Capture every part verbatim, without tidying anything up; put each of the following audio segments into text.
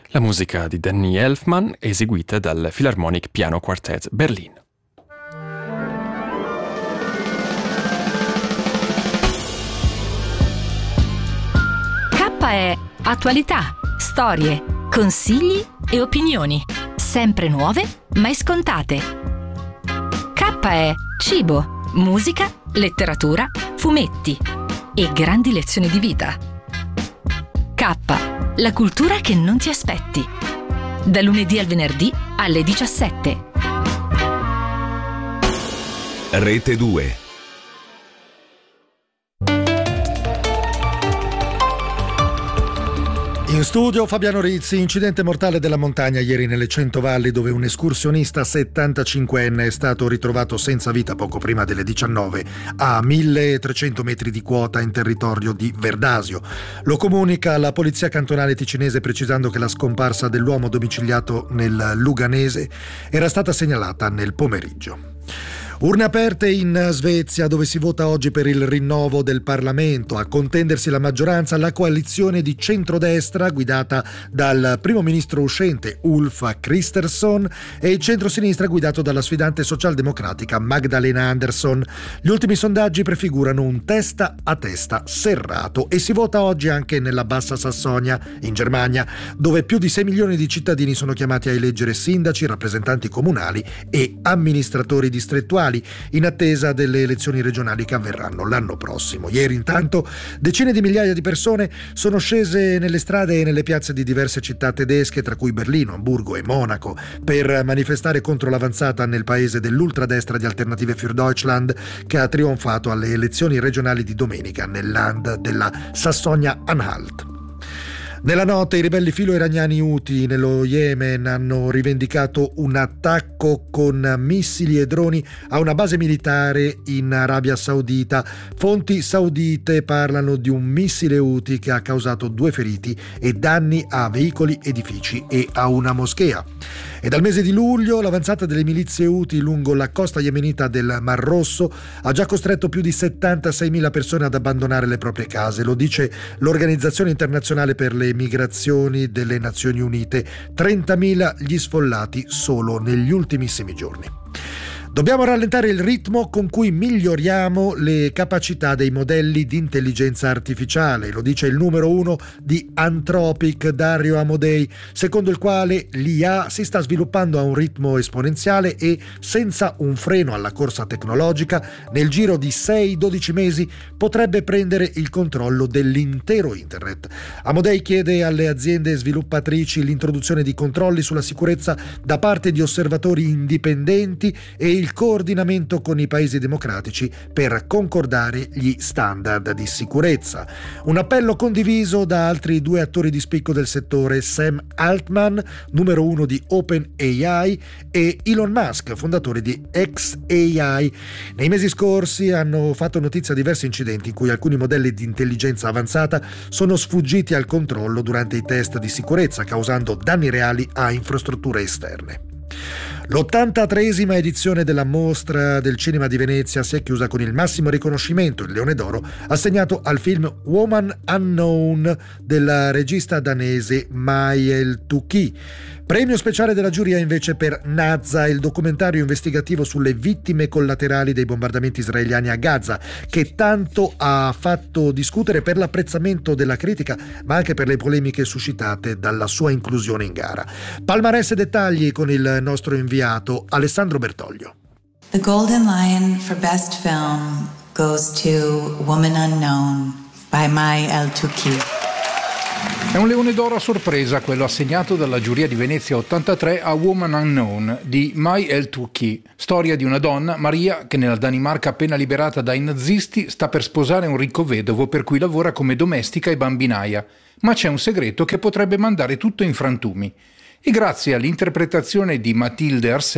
La musica di Danny Elfman eseguita dal Philharmonic Piano Quartet Berlin. K è attualità, storie, consigli e opinioni, sempre nuove, mai scontate. K è cibo, musica, letteratura, fumetti e grandi lezioni di vita. K, la cultura che non ti aspetti. Da lunedì al venerdì alle diciassette. Rete due. In studio Fabiano Rizzi. Incidente mortale della montagna ieri nelle Centovalli, dove un escursionista settantacinquenne è stato ritrovato senza vita poco prima delle diciannove a milletrecento metri di quota in territorio di Verdasio. Lo comunica la polizia cantonale ticinese, precisando che la scomparsa dell'uomo domiciliato nel Luganese era stata segnalata nel pomeriggio. Urne aperte in Svezia, dove si vota oggi per il rinnovo del Parlamento. A contendersi la maggioranza la coalizione di centrodestra guidata dal primo ministro uscente Ulf Kristersson e il centrosinistra guidato dalla sfidante socialdemocratica Magdalena Andersson. Gli ultimi sondaggi prefigurano un testa a testa serrato e si vota oggi anche nella Bassa Sassonia, in Germania, dove più di sei milioni di cittadini sono chiamati a eleggere sindaci, rappresentanti comunali e amministratori distrettuali, in attesa delle elezioni regionali che avverranno l'anno prossimo. Ieri intanto decine di migliaia di persone sono scese nelle strade e nelle piazze di diverse città tedesche, tra cui Berlino, Amburgo e Monaco, per manifestare contro l'avanzata nel paese dell'ultradestra di Alternative für Deutschland, che ha trionfato alle elezioni regionali di domenica nel Land della Sassonia-Anhalt. Nella notte i ribelli filo-iraniani Houthi nello Yemen hanno rivendicato un attacco con missili e droni a una base militare in Arabia Saudita. Fonti saudite parlano di un missile Houthi che ha causato due feriti e danni a veicoli, edifici e a una moschea. E dal mese di luglio l'avanzata delle milizie Houthi lungo la costa yemenita del Mar Rosso ha già costretto più di settantaseimila persone ad abbandonare le proprie case. Lo dice l'Organizzazione Internazionale per le Migrazioni delle Nazioni Unite. trentamila gli sfollati solo negli ultimissimi giorni. Dobbiamo rallentare il ritmo con cui miglioriamo le capacità dei modelli di intelligenza artificiale, lo dice il numero uno di Anthropic, Dario Amodei, secondo il quale l'I A si sta sviluppando a un ritmo esponenziale e senza un freno alla corsa tecnologica, nel giro di sei dodici mesi potrebbe prendere il controllo dell'intero internet. Amodei chiede alle aziende sviluppatrici l'introduzione di controlli sulla sicurezza da parte di osservatori indipendenti e il coordinamento con i paesi democratici per concordare gli standard di sicurezza. Un appello condiviso da altri due attori di spicco del settore, Sam Altman, numero uno di OpenAI, e Elon Musk, fondatore di xAI. Nei mesi scorsi hanno fatto notizia diversi incidenti in cui alcuni modelli di intelligenza avanzata sono sfuggiti al controllo durante i test di sicurezza, causando danni reali a infrastrutture esterne. L'ottantatreesima edizione della Mostra del Cinema di Venezia si è chiusa con il massimo riconoscimento, il Leone d'Oro, assegnato al film Woman Unknown della regista danese Mai El-Touki. Premio speciale della giuria invece per Nazza, il documentario investigativo sulle vittime collaterali dei bombardamenti israeliani a Gaza, che tanto ha fatto discutere per l'apprezzamento della critica, ma anche per le polemiche suscitate dalla sua inclusione in gara. Palmarès e dettagli con il nostro inviato Alessandro Bertoglio. The Golden Lion for Best Film goes to Woman Unknown by Mai El-Touki. È un leone d'oro a sorpresa quello assegnato dalla giuria di Venezia ottantatré a Woman Unknown di Mai El-Touki, storia di una donna, Maria, che nella Danimarca appena liberata dai nazisti sta per sposare un ricco vedovo per cui lavora come domestica e bambinaia, ma c'è un segreto che potrebbe mandare tutto in frantumi. E grazie all'interpretazione di Mathilde Arcel,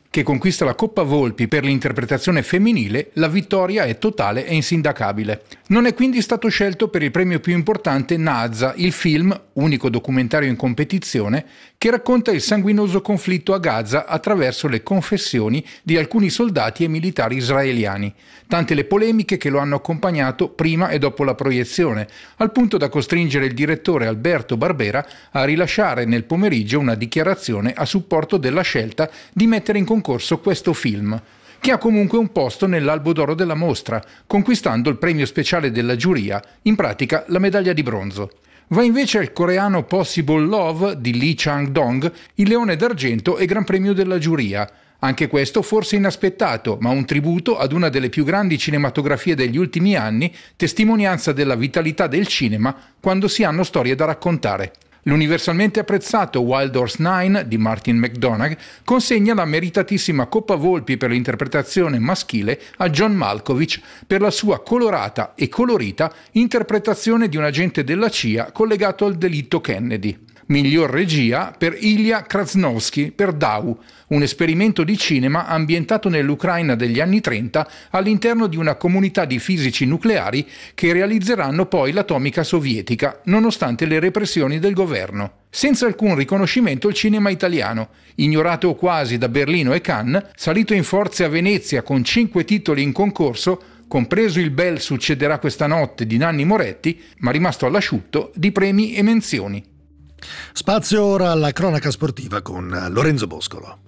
che conquista la Coppa Volpi per l'interpretazione femminile, la vittoria è totale e insindacabile. Non è quindi stato scelto per il premio più importante Naza, il film, unico documentario in competizione, che racconta il sanguinoso conflitto a Gaza attraverso le confessioni di alcuni soldati e militari israeliani. Tante le polemiche che lo hanno accompagnato prima e dopo la proiezione, al punto da costringere il direttore Alberto Barbera a rilasciare nel pomeriggio una dichiarazione a supporto della scelta di mettere in concorso questo film, che ha comunque un posto nell'albo d'oro della mostra, conquistando il premio speciale della giuria, in pratica la medaglia di bronzo. Va invece al coreano Possible Love di Lee Chang-dong, il Leone d'Argento e Gran Premio della giuria. Anche questo forse inaspettato, ma un tributo ad una delle più grandi cinematografie degli ultimi anni, testimonianza della vitalità del cinema quando si hanno storie da raccontare. L'universalmente apprezzato Wild Horse nove di Martin McDonagh consegna la meritatissima Coppa Volpi per l'interpretazione maschile a John Malkovich per la sua colorata e colorita interpretazione di un agente della C I A collegato al delitto Kennedy. Miglior regia per Ilya Krasnovsky per Dau, un esperimento di cinema ambientato nell'Ucraina degli anni trenta all'interno di una comunità di fisici nucleari che realizzeranno poi l'atomica sovietica, nonostante le repressioni del governo. Senza alcun riconoscimento il cinema italiano, ignorato quasi da Berlino e Cannes, salito in forze a Venezia con cinque titoli in concorso, compreso il bel Succederà questa notte di Nanni Moretti, ma rimasto all'asciutto di premi e menzioni. Spazio ora alla cronaca sportiva con Lorenzo Boscolo.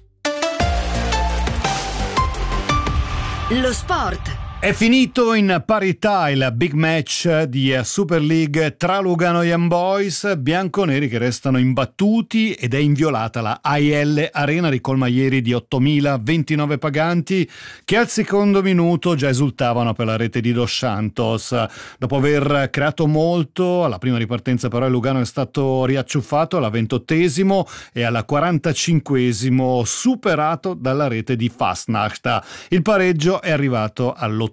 Lo sport. È finito in parità il big match di Super League tra Lugano e Young Boys, bianconeri che restano imbattuti ed è inviolata la A I L Arena, ricolma ieri di ottomila ventinove paganti che al secondo minuto già esultavano per la rete di Dos Santos. Dopo aver creato molto, alla prima ripartenza però il Lugano è stato riacciuffato alla ventottesimo e alla quarantacinquesimo superato dalla rete di Fastnacht. Il pareggio è arrivato all'ottantesimo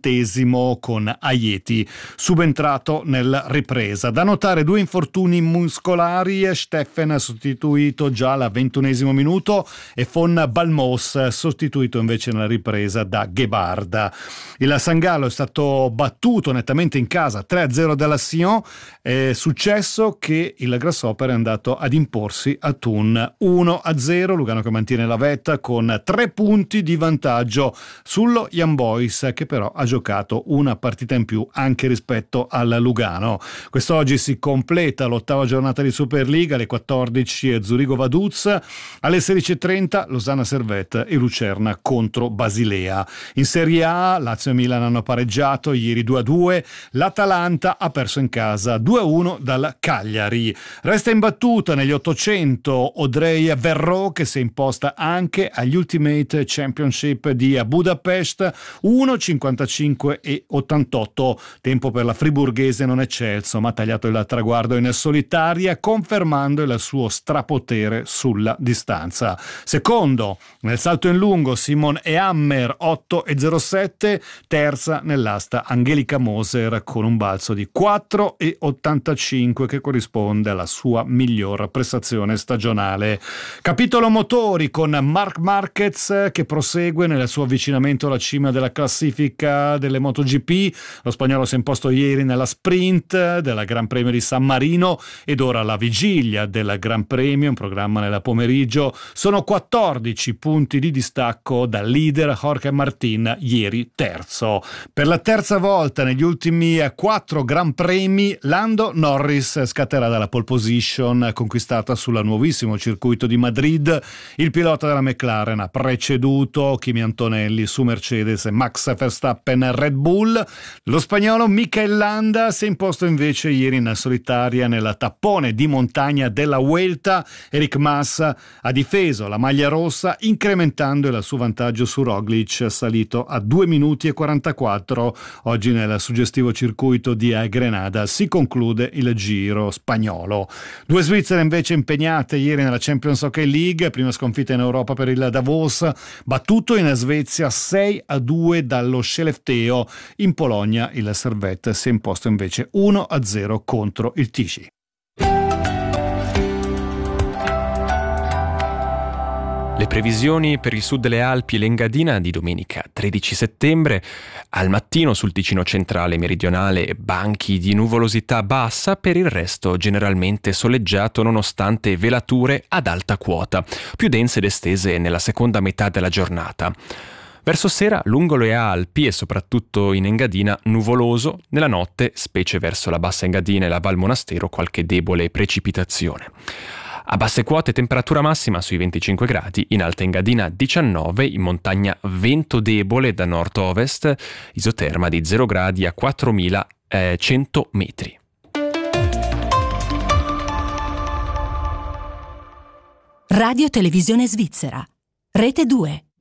con Aieti, subentrato nella ripresa. Da notare due infortuni muscolari, Steffen ha sostituito già alla ventunesimo minuto e Von Balmos sostituito invece nella ripresa da Gebhardt. Il San Gallo è stato battuto nettamente in casa tre a zero dalla Sion, è successo che il Grasshopper è andato ad imporsi a Thun uno a zero, Lugano che mantiene la vetta con tre punti di vantaggio sullo Young Boys che però ha giocato una partita in più anche rispetto al Lugano. Quest'oggi si completa l'ottava giornata di Superliga, alle quattordici Zurigo Vaduz, alle sedici e trenta Losanna Servette e Lucerna contro Basilea. In Serie A Lazio e Milan hanno pareggiato ieri due a due, l'Atalanta ha perso in casa due a uno dal Cagliari. Resta imbattuta negli ottocento Odrey Verrò che si è imposta anche agli Ultimate Championship di Budapest uno cinquantacinque e ottantotto, tempo per la friburghese non eccelso ma ha tagliato il traguardo in solitaria confermando il suo strapotere sulla distanza. Secondo nel salto in lungo Simon e Hammer otto e zero sette, terza nell'asta Angelica Moser con un balzo di quattro e ottantacinque che corrisponde alla sua miglior prestazione stagionale. Capitolo motori con Marc Marquez che prosegue nel suo avvicinamento alla cima della classifica delle MotoGP. Lo spagnolo si è imposto ieri nella sprint della Gran Premio di San Marino ed ora alla vigilia del Gran Premio, in programma nel pomeriggio, sono quattordici punti di distacco dal leader Jorge Martin, ieri terzo. Per la terza volta negli ultimi quattro Gran Premi Lando Norris scatterà dalla pole position conquistata sul nuovissimo circuito di Madrid. Il pilota della McLaren ha preceduto Kimi Antonelli su Mercedes e Max Verstappen Red Bull. Lo spagnolo Mikel Landa si è imposto invece ieri in solitaria nel tappone di montagna della Vuelta. Eric Mas ha difeso la maglia rossa incrementando il suo vantaggio su Roglic, salito a due minuti e quarantaquattro. Oggi nel suggestivo circuito di Grenada si conclude il giro spagnolo. Due svizzere invece impegnate ieri nella Champions Hockey League, prima sconfitta in Europa per il Davos, battuto in Svezia sei a due dallo Skellefteå. In Polonia il Servette si è imposto invece uno a zero contro il Tichy. Le previsioni per il sud delle Alpi e l'Engadina di domenica tredici settembre. Al mattino sul Ticino centrale e meridionale banchi di nuvolosità bassa, per il resto generalmente soleggiato nonostante velature ad alta quota, più dense ed estese nella seconda metà della giornata. Verso sera lungo le Alpi e soprattutto in Engadina nuvoloso, nella notte, specie verso la Bassa Engadina e la Val Monastero, qualche debole precipitazione. A basse quote temperatura massima sui venticinque gradi, in Alta Engadina diciannove, in montagna vento debole da nord-ovest, isoterma di zero gradi a quattromilacento metri. Radio Televisione Svizzera, Rete due.